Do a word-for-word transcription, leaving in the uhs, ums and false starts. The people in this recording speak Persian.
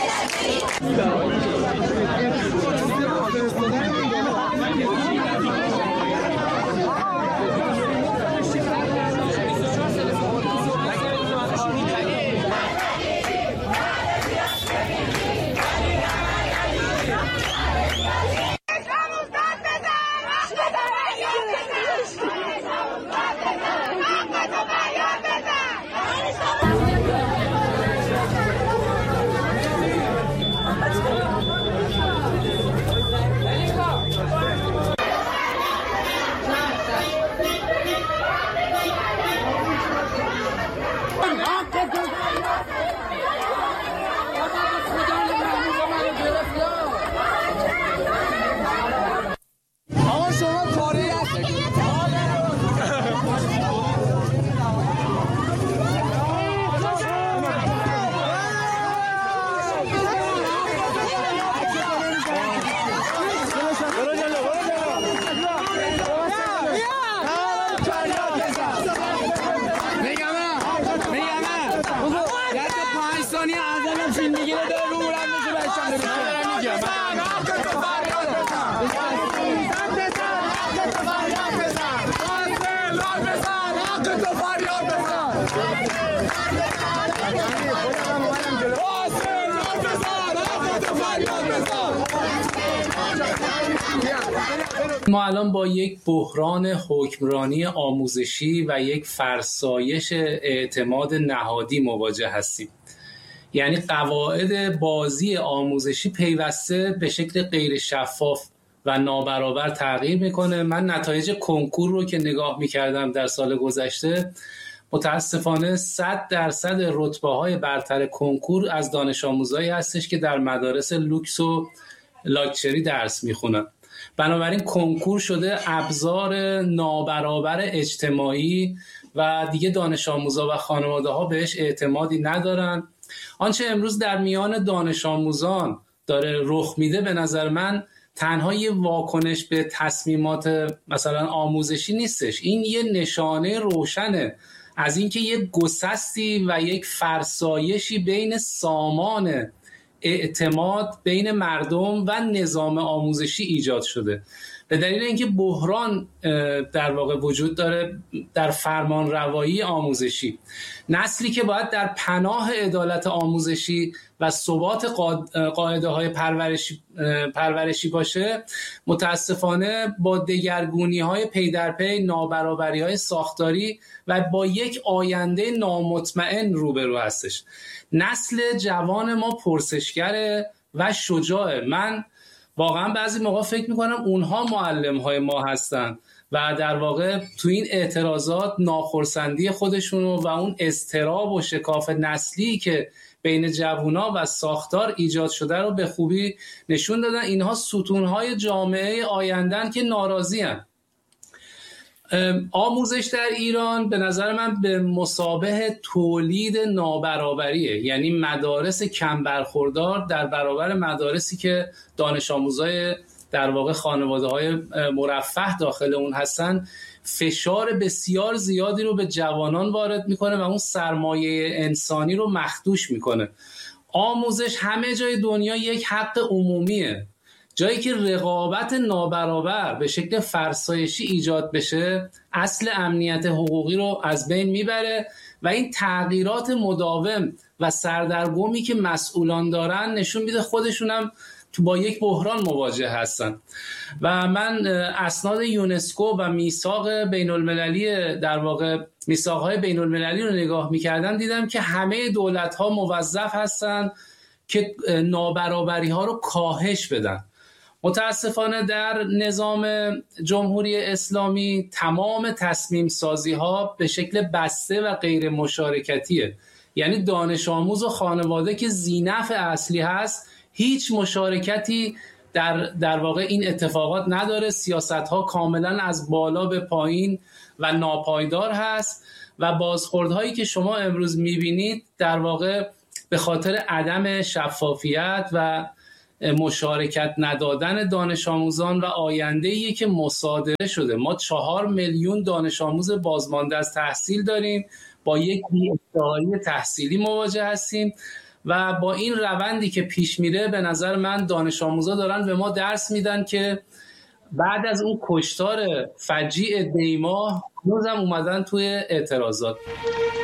ما الان با یک بحران حکمرانی آموزشی و یک فرسایش اعتماد نهادی مواجه هستیم. یعنی قواعد بازی آموزشی پیوسته به شکل غیر شفاف و نابرابر تغییر میکنه. من نتایج کنکور رو که نگاه میکردم در سال گذشته، متاسفانه صد درصد رتبه‌های برتر کنکور از دانش آموزایی هستش که در مدارس لوکس و لاکچری درس میخونن. بنابراین کنکور شده ابزار نابرابر اجتماعی و دیگه دانش آموزا و خانواده ها بهش اعتمادی ندارن. آنچه امروز در میان دانش آموزان داره رخ میده به نظر من تنها یه واکنش به تصمیمات مثلا آموزشی نیستش، این یه نشانه روشنه از اینکه یک گسستی و یک فرسایشی بین سامان اعتماد بین مردم و نظام آموزشی ایجاد شده، به دلیل اینکه بحران در واقع وجود داره در فرمان روایی آموزشی. نسلی که باید در پناه عدالت آموزشی و ثبات قاعده های پرورشی پرورشی باشه، متاسفانه با دگرگونی های پی در پی، نابرابری های ساختاری و با یک آینده نامطمئن روبرو هستش. نسل جوان ما پرسشگره و شجاعه. من واقعا بعضی موقع فکر میکنم اونها معلم های ما هستن و در واقع تو این اعتراضات ناخرسندی خودشونو و اون اضطراب و شکاف نسلی که بین جوونا و ساختار ایجاد شده رو به خوبی نشون دادن. اینها ستونهای جامعه آیندن که ناراضی هن. آموزش در ایران به نظر من به مثابه تولید نابرابریه، یعنی مدارس کم برخوردار در برابر مدارسی که دانش آموزای در واقع خانواده های مرفه داخل اون هستن، فشار بسیار زیادی رو به جوانان وارد میکنه و اون سرمایه انسانی رو مخدوش میکنه. آموزش همه جای دنیا یک حق عمومیه. جایی که رقابت نابرابر به شکل فرسایشی ایجاد بشه، اصل امنیت حقوقی رو از بین میبره و این تغییرات مداوم و سردرگمی که مسئولان دارن نشون میده خودشونم تو با یک بحران مواجه هستن. و من اسناد یونسکو و میثاق بین المللی در واقع میثاق‌های بین المللی رو نگاه میکردم، دیدم که همه دولت‌ها موظف هستن که نابرابری‌ها رو کاهش بدن. متاسفانه در نظام جمهوری اسلامی تمام تصمیم سازی ها به شکل بسته و غیر مشارکتیه، یعنی دانش آموز و خانواده که ذینفع اصلی هست هیچ مشارکتی در در واقع این اتفاقات نداره. سیاست ها کاملا از بالا به پایین و ناپایدار هست و بازخوردهایی که شما امروز میبینید در واقع به خاطر عدم شفافیت و مشارکت ندادن دانش آموزان و آینده‌ای که مصادره شده. ما چهار میلیون دانش آموز بازمانده از تحصیل داریم، با یک ادعای تحصیلی مواجه هستیم و با این روندی که پیش میره به نظر من دانش آموزا دارن به ما درس میدن که بعد از اون کشتار فجیع دیما هنوزم اومدن توی اعتراضات.